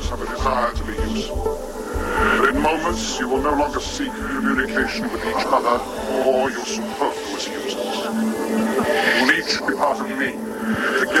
always have a desire to be useful. But in moments you will no longer seek communication with each other or your superfluous users. You will each be part of me.